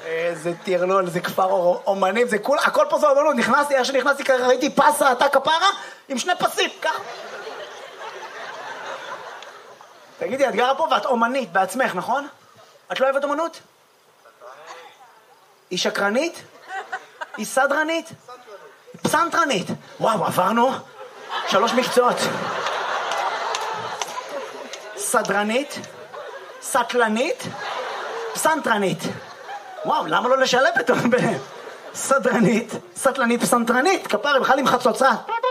איזה טרלול, זה כפר אומנים, זה הכל פה זה אומנות. נכנסתי, איך שנכנסתי ככה, ראיתי פסה, אתה כפרה, עם שני פסים, ככה. תגידי, את גרה פה ואת אומנית בעצמך, נכון? את לא אוהבת אומנות? היא שקרנית? היא סדרנית? פסנתרנית. וואו, עברנו 3 מקצועות. סדרנית, סטלנית, פסנתרנית. וואו, למה לא לשלב פתאום בסדרנית, סטלנית, פסנתרנית? כפרה, בכלל עם חצוצרה.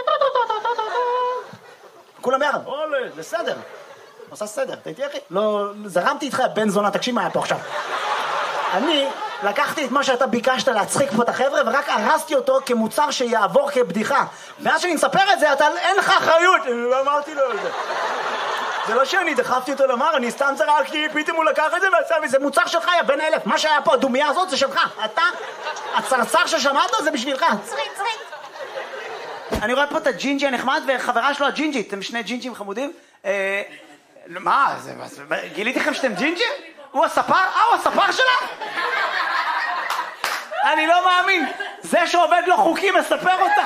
כולם יחד. אולה, זה סדר. עושה סדר, אתה איתי אחי? לא, זרמתי איתך, בן זונה, תקשיב מה היה פה עכשיו. אני לקחתי את מה שאתה ביקשת להצחיק פה את החבר'ה, ורק הרסתי אותו כמוצר שיעבור כבדיחה. ואז שאני מספר את זה, אין לך אחריות. לא אמרתי לו את זה. זה לא שאני דחפתי אותו לומר, אני סתם צרקתי, פתאום הוא לקח את זה ועשה מזה מוצר שלך, יא בן 1000. מה שהיה פה, הדומיה הזאת זה שלך. אתה, הצרצר ששמעת זה בשבילך. צריק. אני רואה פה את הג'ינג'י הנחמד וחברה שלו הג'ינג'ית. אתם שני ג'ינג'ים חמודים. מה, גיליתי לכם שאתם ג'ינג'ים? הוא הספר? הוא הספר שלה? אני לא מאמין. זה שעובד לא חוקי מספר אותה.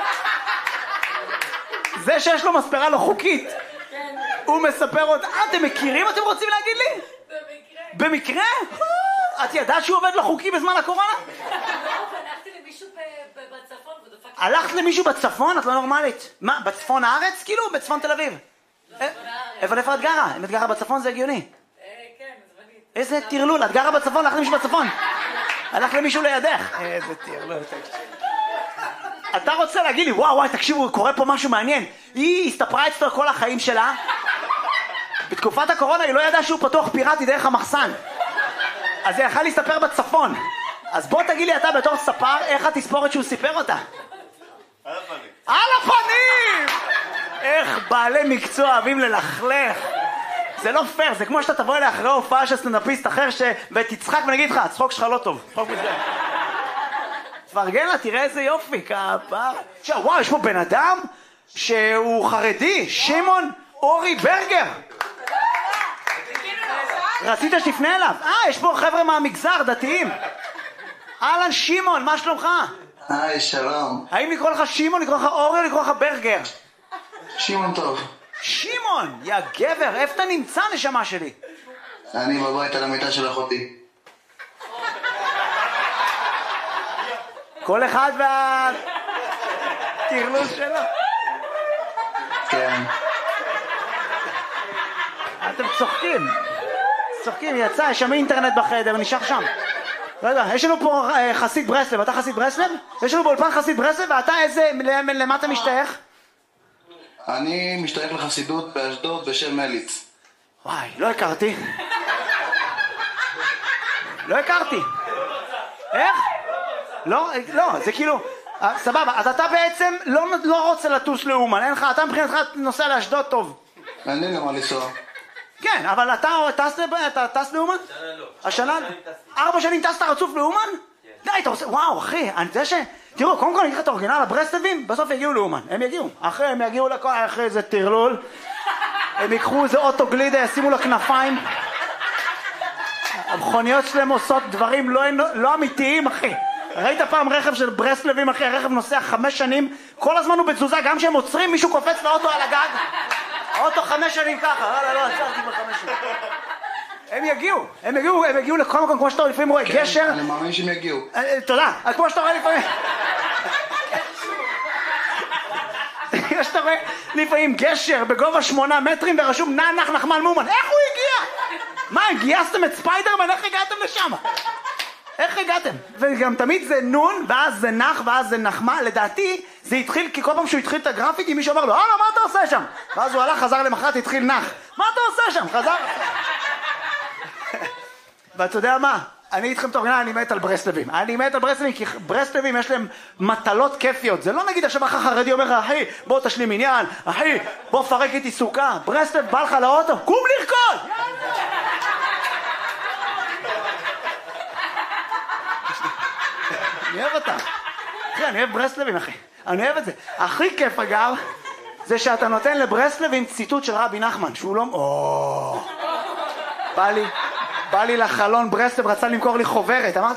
זה שיש לו מספרה לא חוקית. הוא מספר אותה. אתם מכירים, אתם רוצים להגיד לי? במקרה. במקרה? את ידעת שהוא עובד לא חוקי בזמן הקורונה? הלכתי למישהו בצפון ודפקתי. הלכת למישהו בצפון? את לא נורמלית. מה, בצפון הארץ? כאילו? בצפון תל אביב? אבל איפה את גרה? אם את גרה בצפון זה הגיוני. כן, זמנית. איזה טרלול, את גרה בצפון, הלכת למישהו בצפון. הלכת למישהו לידך. איזה טרלול. אתה רוצה להגיד לי, וואי, תקשיבו, קורה פה משהו מעניין. היא הסתפרה אצלו כל החיים שלה. בתקופת הקורונה היא לא ידעה שהוא פתוח פיראטי דרך המחסן. אז היא יכלה להסתפר בצפון. אז בוא תגיד לי אתה בתור ספר, איך התספורת שהוא סיפר אותה? על הפנים. על הפנים! איך בעלי מקצוע אוהבים ללכלך. זה לא פייר, זה כמו שאתה תבוא אליה אחרי הופעה של סטנדאפיסט אחר ותצחק ונגיד לך, הצחוק שלך לא טוב. צחוק מזה. תפרגן לה, תראה איזה יופי, כפר. וואו, יש פה בן אדם שהוא חרדי, שמעון אורי ברגר. רצית שתפנה אליו? יש פה חבר'ה מהמגזר, דתיים. אהלן שמעון, מה שלומך? היי, שלום. האם לקרוא לך שמעון, לקרוא לך אורי או לקרוא לך ברגר? שמעון טוב. שמעון, יא גבר, איפה אתה נמצא נשמה שלי? אני בבית על המיטה של אחותי. כל אחד והטרלול שלו. כן. אתם צוחקים. צוחקים, יצא, יש שם אינטרנט בחדר, נשאר שם. רגע, יש לנו פה חסיד ברסלב, אתה חסיד ברסלב? יש לנו באולפן חסיד ברסלב, ואתה איזה, למה אתה משתייך? אני משתייך לחסידות באשדוד בשם מליץ. וואי, לא הכרתי. לא הכרתי. איך? לא, זה כאילו, סבבה, אז אתה בעצם לא רוצה לטוס לאומן, אין לך, אתה מבחינתך נוסע לאשדוד טוב. אין לי למה לנסוע. כן, אבל אתה טס לאומן? השנה לא. 4 שנים טסת רצוף לאומן? די, אתה עושה, וואו אחי, אני יודע תראו, קודם כל אני אקרא את האורגינל הברסלבים, בסוף יגיעו לאומן, הם יגיעו. הם יגיעו לכל, אחרי איזה טרלול, הם ייקחו איזה אוטו גלידה, ישימו לה כנפיים. המכוניות שלהם עושות דברים לא אמיתיים, אחי. ראית פעם רכב של ברסלבים, אחי, הרכב נוסע 5 שנים, כל הזמן הוא בתזוזה, גם כשהם עוצרים, מישהו קופץ לאוטו על הגג. האוטו 5 שנים ככה, לא, עצרתי ב5 שנים. הם יגיעו לכל מקום, כמו שאתה לפעמים רואה גשר. אני מאמין שהם יגיעו. תודה, כמו שאתה רואה לפעמים. כמו שאתה רואה לפעמים גשר בגובה 8 מטרים ורשום נח נחמן מומן. איך הוא הגיע? מה, גייסתם את ספיידרמן? איך הגעתם לשם? איך הגעתם? וגם תמיד זה נון, ואז זה נח, ואז זה נחמה. לדעתי, זה התחיל, כי כל פעם שהוא התחיל את הגרפיטי, מישהו אמר לו, מה אתה עושה שם? ואז הוא הלך, חזר למחרת, התחיל נח. מה אתה עושה שם? חזר. ואתה יודע מה? אני איתכם תורגנה, אני מת על ברסלבים. אני מת על ברסלבים, כי ברסלבים יש להם מטלות כיפיות. זה לא נגיד עכשיו אחר חרדי אומר לך, אחי, בוא תשלים עניין, אחי, בוא פרק איתי סוכה. ברסלב בא לך לאוטו, קום לרקוד! אני אוהב אותה. אחי, אני אוהב ברסלבים, אחי. אני אוהב את זה. הכי כיף, אגב, זה שאתה נותן לברסלבים ציטוט של רבי נחמן, שהוא לא... בא לי לחלון ברסלב, רצה למכור לי חוברת. אמרתי,